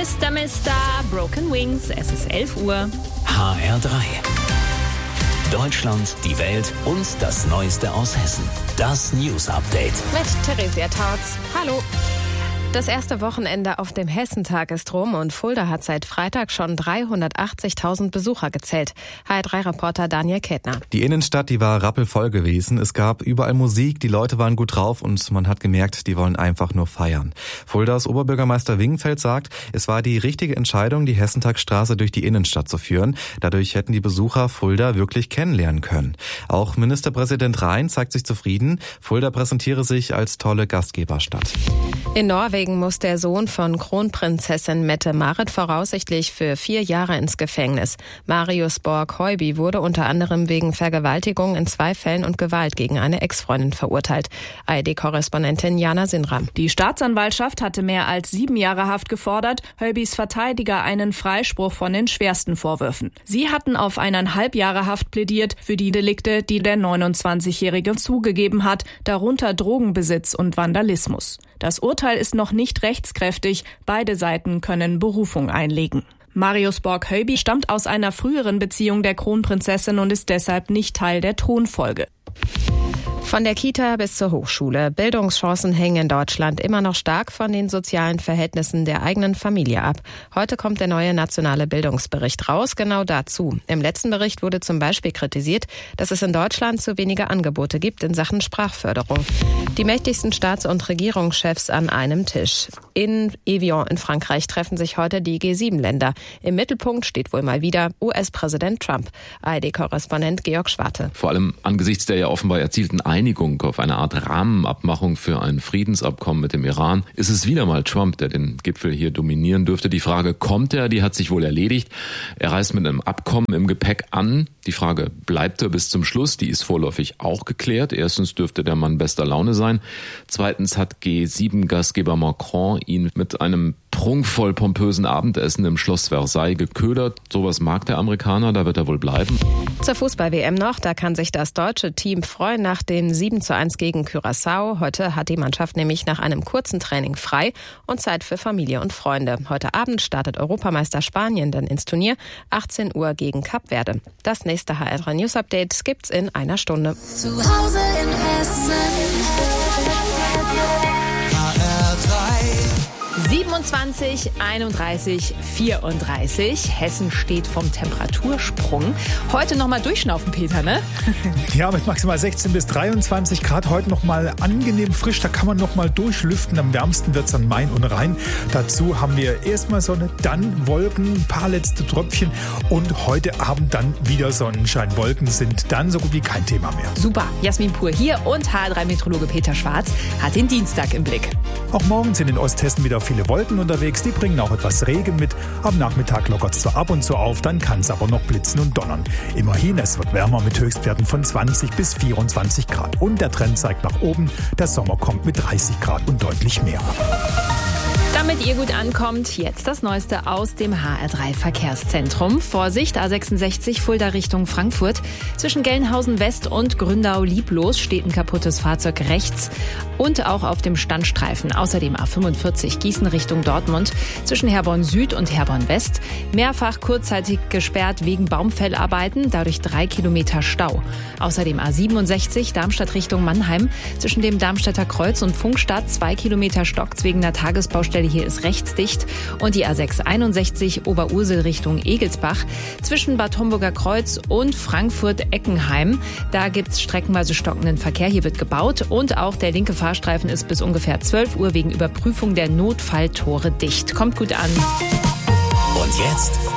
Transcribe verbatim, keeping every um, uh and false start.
Mister Mister Broken Wings, es ist elf Uhr. H R drei. Deutschland, die Welt und das Neueste aus Hessen. Das News Update. Mit Theresia Tautz. Hallo. Das erste Wochenende auf dem Hessentag ist rum und Fulda hat seit Freitag schon dreihundertachtzigtausend Besucher gezählt. H R drei Reporter Daniel Kettner. Die Innenstadt, die war rappelvoll gewesen. Es gab überall Musik, die Leute waren gut drauf und man hat gemerkt, die wollen einfach nur feiern. Fuldas Oberbürgermeister Wingenfeld sagt, es war die richtige Entscheidung, die Hessentagsstraße durch die Innenstadt zu führen. Dadurch hätten die Besucher Fulda wirklich kennenlernen können. Auch Ministerpräsident Rhein zeigt sich zufrieden. Fulda präsentiere sich als tolle Gastgeberstadt. In Norwegen muss der Sohn von Kronprinzessin Mette-Marit voraussichtlich für vier Jahre ins Gefängnis. Marius Borg-Heuby wurde unter anderem wegen Vergewaltigung in zwei Fällen und Gewalt gegen eine Ex-Freundin verurteilt. A R D-Korrespondentin Jana Sinram. Die Staatsanwaltschaft hatte mehr als sieben Jahre Haft gefordert, Heubys Verteidiger einen Freispruch von den schwersten Vorwürfen. Sie hatten auf eineinhalb Jahre Haft plädiert für die Delikte, die der neunundzwanzigjährige zugegeben hat, darunter Drogenbesitz und Vandalismus. Das Urteil ist noch nicht rechtskräftig. Beide Seiten können Berufung einlegen. Marius Borg-Heuby stammt aus einer früheren Beziehung der Kronprinzessin und ist deshalb nicht Teil der Thronfolge. Von der Kita bis zur Hochschule. Bildungschancen hängen in Deutschland immer noch stark von den sozialen Verhältnissen der eigenen Familie ab. Heute kommt der neue nationale Bildungsbericht raus, genau dazu. Im letzten Bericht wurde zum Beispiel kritisiert, dass es in Deutschland zu wenige Angebote gibt in Sachen Sprachförderung. Die mächtigsten Staats- und Regierungschefs an einem Tisch. In Evian in Frankreich treffen sich heute die G sieben Länder. Im Mittelpunkt steht wohl mal wieder U S-Präsident Trump. A R D-Korrespondent Georg Schwarte. Vor allem angesichts der ja offenbar erzielten Einigung auf eine Art Rahmenabmachung für ein Friedensabkommen mit dem Iran ist es wieder mal Trump, der den Gipfel hier dominieren dürfte. Die Frage, kommt er, die hat sich wohl erledigt. Er reist mit einem Abkommen im Gepäck an. Die Frage, bleibt er bis zum Schluss, die ist vorläufig auch geklärt. Erstens dürfte der Mann bester Laune sein. Zweitens hat G sieben Gastgeber Macron ihn mit einem prunkvoll pompösen Abendessen im Schloss Versailles geködert. Sowas mag der Amerikaner, da wird er wohl bleiben. Zur Fußball-W M noch, da kann sich das deutsche Team freuen nach dem sieben zu eins gegen Curaçao. Heute hat die Mannschaft nämlich nach einem kurzen Training frei und Zeit für Familie und Freunde. Heute Abend startet Europameister Spanien dann ins Turnier, achtzehn Uhr gegen Kap Verde. Das nächste H R drei News Update gibt's in einer Stunde. Zu Hause in Hessen. H R drei. siebenundzwanzig, einunddreißig, vierunddreißig. Hessen steht vom Temperatursprung. Heute nochmal durchschnaufen, Peter, ne? Ja, mit maximal sechzehn bis dreiundzwanzig Grad. Heute nochmal angenehm frisch. Da kann man nochmal durchlüften. Am wärmsten wird es an Main und Rhein. Dazu haben wir erstmal Sonne, dann Wolken, ein paar letzte Tröpfchen. Und heute Abend dann wieder Sonnenschein. Wolken sind dann so gut wie kein Thema mehr. Super. Jasmin Pur hier und H R drei Meteorologe Peter Schwarz hat den Dienstag im Blick. Auch morgen sind in Osthessen wieder viele Wolken unterwegs, die bringen auch etwas Regen mit. Am Nachmittag lockert es zwar ab und zu auf, dann kann es aber noch blitzen und donnern. Immerhin, es wird wärmer mit Höchstwerten von zwanzig bis vierundzwanzig Grad. Und der Trend zeigt nach oben, der Sommer kommt mit dreißig Grad und deutlich mehr. Damit ihr gut ankommt, jetzt das Neueste aus dem H R drei Verkehrszentrum. Vorsicht, A sechsundsechzig Fulda Richtung Frankfurt. Zwischen Gelnhausen West und Gründau-Lieblos steht ein kaputtes Fahrzeug rechts und auch auf dem Standstreifen. Außerdem A fünfundvierzig Gießen Richtung Dortmund. Zwischen Herborn Süd und Herborn West. Mehrfach kurzzeitig gesperrt wegen Baumfellarbeiten, dadurch drei Kilometer Stau. Außerdem A siebenundsechzig Darmstadt Richtung Mannheim. Zwischen dem Darmstädter Kreuz und Funkstadt zwei Kilometer Stocks wegen einer Tagesbaustelle. Hier ist rechts dicht. Und die A sechshunderteinundsechzig Oberursel Richtung Egelsbach. Zwischen Bad Homburger Kreuz und Frankfurt-Eckenheim. Da gibt es streckenweise stockenden Verkehr. Hier wird gebaut. Und auch der linke Fahrstreifen ist bis ungefähr zwölf Uhr wegen Überprüfung der Notfalltore dicht. Kommt gut an. Und jetzt